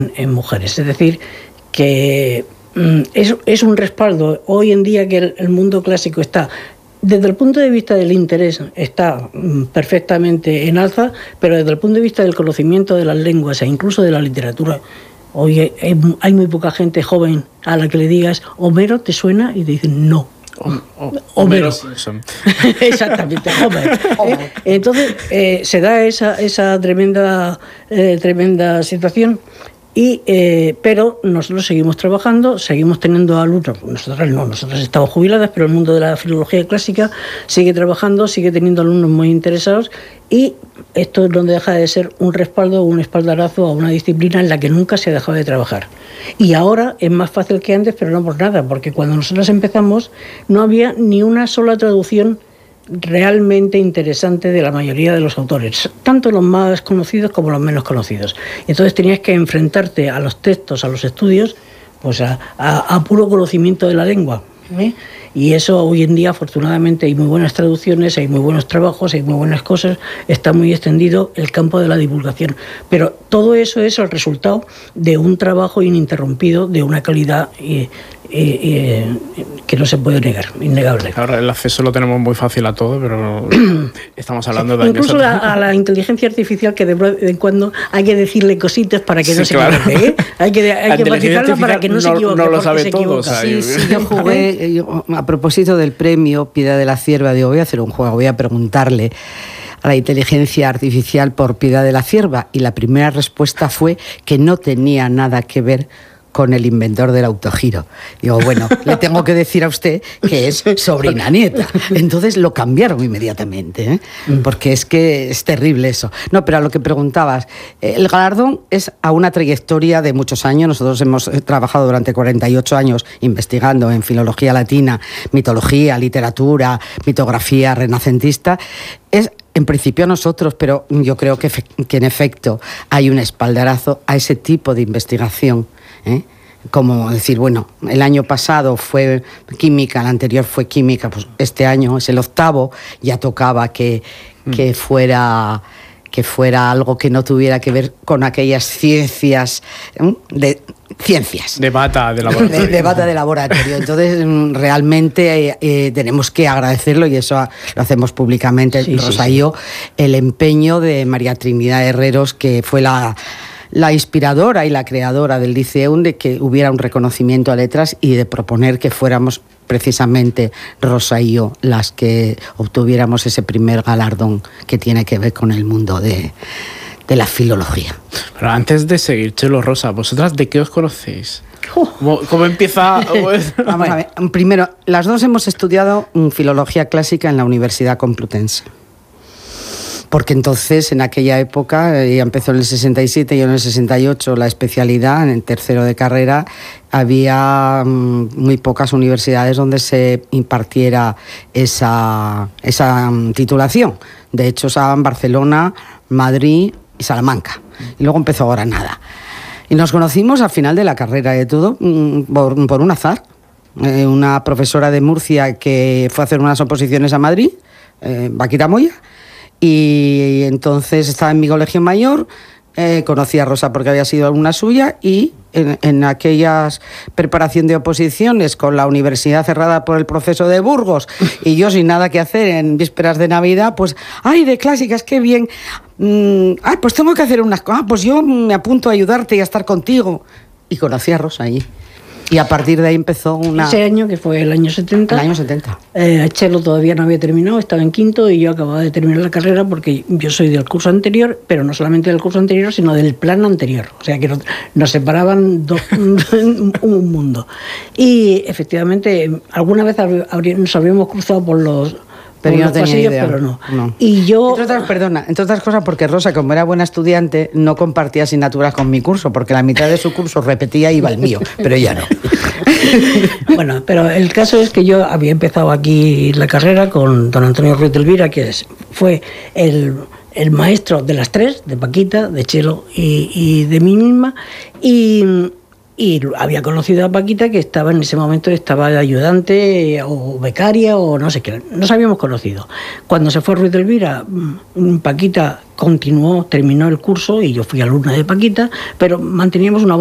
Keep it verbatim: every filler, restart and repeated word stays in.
en mujeres. Es decir, que mm, es, es un respaldo. Hoy en día que el, el mundo clásico está, desde el punto de vista del interés, está mm, perfectamente en alza, pero desde el punto de vista del conocimiento de las lenguas e incluso de la literatura, hoy hay, hay muy poca gente joven a la que le digas Homero, ¿te suena? Y te dicen no. Oh, oh, Homero Simpson. Exactamente, Homer. ¿Eh? Entonces eh, se da esa, esa tremenda, eh, tremenda situación. Y, eh, pero nosotros seguimos trabajando, seguimos teniendo alumnos, nosotros no, nosotros estamos jubiladas, pero el mundo de la filología clásica sigue trabajando, sigue teniendo alumnos muy interesados, y esto no deja de ser un respaldo, un espaldarazo a una disciplina en la que nunca se ha dejado de trabajar. Y ahora es más fácil que antes, pero no por nada, porque cuando nosotros empezamos no había ni una sola traducción realmente interesante de la mayoría de los autores, tanto los más conocidos como los menos conocidos. Entonces tenías que enfrentarte a los textos, a los estudios, pues a, a, a puro conocimiento de la lengua, ¿eh? Y eso hoy en día, afortunadamente, hay muy buenas traducciones, hay muy buenos trabajos, hay muy buenas cosas, está muy extendido el campo de la divulgación. Pero todo eso es el resultado de un trabajo ininterrumpido, de una calidad eh, eh, eh, que no se puede negar, innegable. Ahora el acceso lo tenemos muy fácil a todo, pero estamos hablando de... Incluso la, a la inteligencia artificial, que de vez en cuando hay que decirle cositas para que sí, no se claro. equivoque, ¿eh? Hay que, hay que matizarla para que no, no se equivoque. No lo sabe todo. O sea, sí, sí, yo jugué... Yo, a propósito del premio Piedad de la Cierva, digo, voy a hacer un juego, voy a preguntarle a la inteligencia artificial por Piedad de la Cierva, y la primera respuesta fue que no tenía nada que ver con el inventor del autogiro. Digo, bueno, le tengo que decir a usted que es sobrina nieta. Entonces lo cambiaron inmediatamente, ¿eh? Porque es que es terrible eso. No, pero a lo que preguntabas, el galardón es a una trayectoria de muchos años. Nosotros hemos trabajado durante cuarenta y ocho años investigando en filología latina, mitología, literatura, mitografía renacentista. Es en principio a nosotros, pero yo creo que, que en efecto hay un espaldarazo a ese tipo de investigación, ¿eh? Como decir, bueno, el año pasado fue química, el anterior fue química, pues este año es el octavo, ya tocaba que, mm. que fuera... que fuera algo que no tuviera que ver con aquellas ciencias ¿eh? de ciencias. De bata de laboratorio. De, de bata de laboratorio. Entonces, realmente eh, eh, tenemos que agradecerlo, y eso lo hacemos públicamente, sí, Rosa sí, y yo, sí. el empeño de María Trinidad Herreros, que fue la... la inspiradora y la creadora del Liceum, de que hubiera un reconocimiento a letras y de proponer que fuéramos precisamente Rosa y yo las que obtuviéramos ese primer galardón que tiene que ver con el mundo de, de la filología. Pero antes de seguir, Chelo, Rosa, ¿vosotras de qué os conocéis? ¿Cómo, cómo empieza? Vamos a ver, primero, las dos hemos estudiado filología clásica en la Universidad Complutense. Porque entonces, en aquella época, ella empezó en el sesenta y siete, yo en el sesenta y ocho, la especialidad, en el tercero de carrera, había um, muy pocas universidades donde se impartiera esa, esa um, titulación. De hecho, estaban Barcelona, Madrid y Salamanca. Y luego empezó Granada. Y nos conocimos al final de la carrera, de todo, um, por, por un azar. Eh, una profesora de Murcia que fue a hacer unas oposiciones a Madrid, eh, Baquira Moya, y entonces estaba en mi colegio mayor, eh, conocí a Rosa porque había sido alumna suya, y en, en aquellas preparación de oposiciones con la universidad cerrada por el proceso de Burgos y yo sin nada que hacer en vísperas de Navidad, pues, ¡ay, de clásicas, qué bien! Mm, ¡Ay, pues tengo que hacer unas cosas! Ah, pues yo me apunto a ayudarte y a estar contigo. Y conocí a Rosa allí. Y a partir de ahí empezó una... Ese año, que fue el año setenta... El año setenta. Eh, Chelo todavía no había terminado, estaba en quinto, y yo acababa de terminar la carrera porque yo soy del curso anterior, pero no solamente del curso anterior, sino del plan anterior. O sea que nos, nos separaban dos, un mundo. Y efectivamente, alguna vez habría, nos habríamos cruzado por los... Pero yo no tenía pasillos, idea. Pero no. no. Y yo... Entre otras, perdona, entre otras cosas porque Rosa, como era buena estudiante, no compartía asignaturas con mi curso, porque la mitad de su curso repetía y iba al mío, pero ella no. Bueno, pero el caso es que yo había empezado aquí la carrera con don Antonio Ruiz de Elvira, que es, fue el, el maestro de las tres, de Paquita, de Chelo y, y de mí misma, y... y había conocido a Paquita, que estaba en ese momento, estaba de ayudante o becaria o no sé qué, nos habíamos conocido. Cuando se fue Ruiz de Elvira, Paquita continuó, terminó el curso y yo fui alumna de Paquita, pero manteníamos una